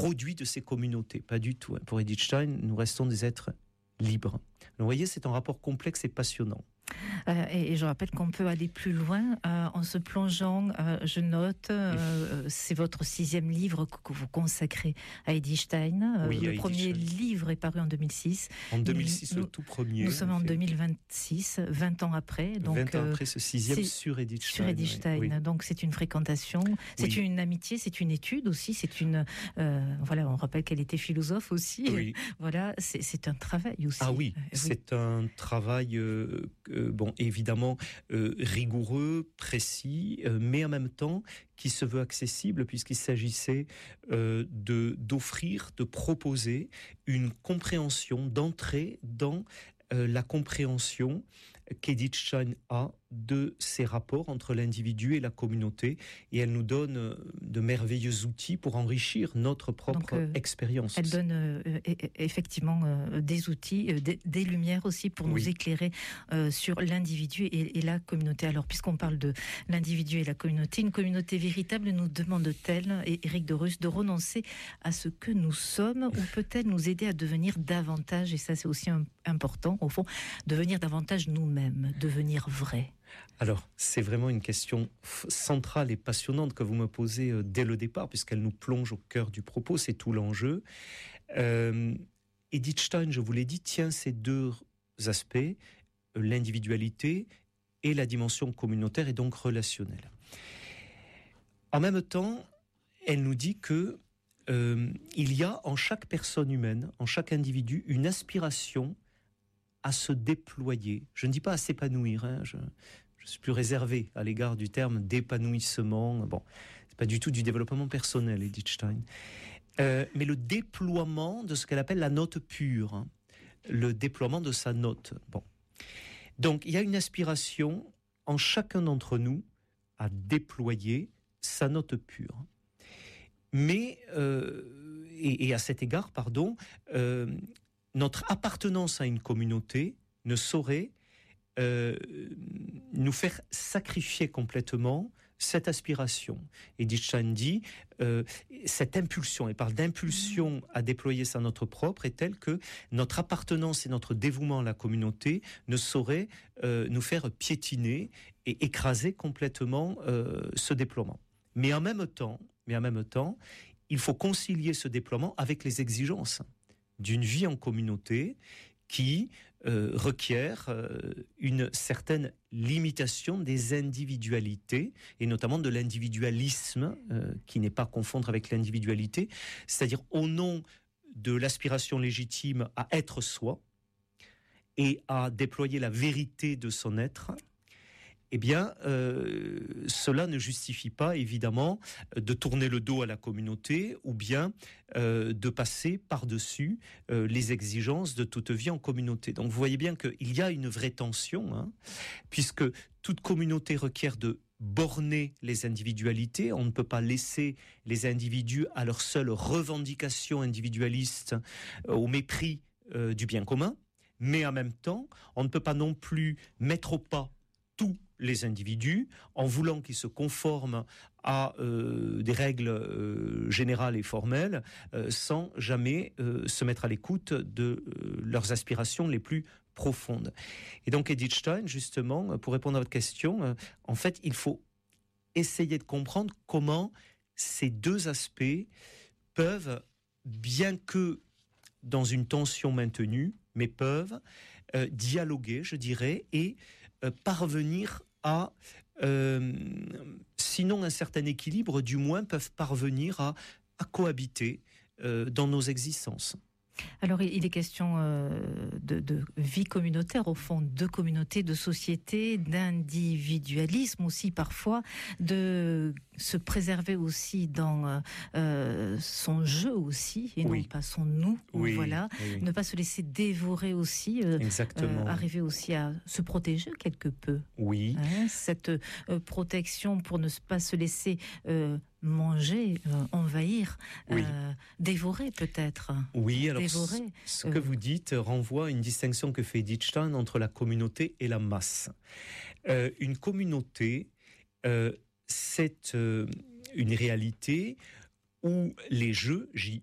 produit de ces communautés. Pas du tout. Pour Edith Stein, nous restons des êtres libres. Donc, vous voyez, c'est un rapport complexe et passionnant. Et je rappelle qu'on peut aller plus loin en se plongeant, je note, c'est votre 6e livre que vous consacrez à Edith Stein. Oui, le premier livre est paru en 2006. En 2006, le tout premier. Nous sommes en 2026, 20 ans après. Donc, 20 ans après ce 6e sur Edith Stein. Sur Edith Stein. Oui. Donc c'est une fréquentation, c'est une amitié, c'est une étude aussi, c'est une... voilà, on rappelle qu'elle était philosophe aussi. Oui. Voilà, c'est un travail aussi. Ah oui, c'est un travail... évidemment rigoureux, précis, mais en même temps qui se veut accessible puisqu'il s'agissait d'offrir, de proposer une compréhension, d'entrer dans la compréhension qu'Edith Stein a de ces rapports entre l'individu et la communauté, et elle nous donne de merveilleux outils pour enrichir notre propre expérience. Elle donne effectivement des outils, des lumières aussi pour nous éclairer sur l'individu et la communauté. Alors, puisqu'on parle de l'individu et la communauté, une communauté véritable nous demande-t-elle, Éric de Rus, de renoncer à ce que nous sommes, ou peut-elle nous aider à devenir davantage, et ça c'est aussi important au fond, devenir davantage nous-mêmes, devenir vrai? Alors, c'est vraiment une question centrale et passionnante que vous me posez dès le départ, puisqu'elle nous plonge au cœur du propos, c'est tout l'enjeu. Edith Stein, je vous l'ai dit, tient ces deux aspects, l'individualité et la dimension communautaire et donc relationnelle. En même temps, elle nous dit que il y a en chaque personne humaine, en chaque individu, une aspiration à se déployer. Je ne dis pas à s'épanouir, je suis plus réservé à l'égard du terme d'épanouissement. Bon, c'est pas du tout du développement personnel, Edith Stein. Mais le déploiement de ce qu'elle appelle la note pure, le déploiement de sa note. Bon. Donc, il y a une aspiration en chacun d'entre nous à déployer sa note pure. Mais, et à cet égard, notre appartenance à une communauté ne saurait nous faire sacrifier complètement cette aspiration. Edith Stein dit, cette impulsion, elle parle d'impulsion à déployer sa note propre, est telle que notre appartenance et notre dévouement à la communauté ne sauraient nous faire piétiner et écraser complètement ce déploiement. Mais en même temps, il faut concilier ce déploiement avec les exigences d'une vie en communauté qui requiert une certaine limitation des individualités, et notamment de l'individualisme, qui n'est pas à confondre avec l'individualité, c'est-à-dire au nom de l'aspiration légitime à être soi et à déployer la vérité de son être. Eh bien, cela ne justifie pas, évidemment, de tourner le dos à la communauté ou bien de passer par-dessus les exigences de toute vie en communauté. Donc, vous voyez bien qu'il y a une vraie tension, puisque toute communauté requiert de borner les individualités. On ne peut pas laisser les individus à leur seule revendication individualiste au mépris du bien commun. Mais en même temps, on ne peut pas non plus mettre au pas tous les individus en voulant qu'ils se conforment à des règles générales et formelles sans jamais se mettre à l'écoute de leurs aspirations les plus profondes. Et donc Edith Stein, justement, pour répondre à votre question, en fait, il faut essayer de comprendre comment ces deux aspects peuvent, bien que dans une tension maintenue, mais peuvent dialoguer, je dirais, et parvenir à, sinon un certain équilibre, du moins peuvent parvenir à cohabiter dans nos existences. Alors, il est question de vie communautaire, au fond, de communauté, de société, d'individualisme aussi parfois, de se préserver aussi dans son jeu aussi, et non pas son nous, voilà. Oui. Ne pas se laisser dévorer aussi, arriver aussi à se protéger quelque peu. Oui. Cette protection pour ne pas se laisser manger, envahir, dévorer peut-être. Oui, alors ce que vous dites renvoie à une distinction que fait Edith Stein entre la communauté et la masse. Une communauté, c'est une réalité où les jeux,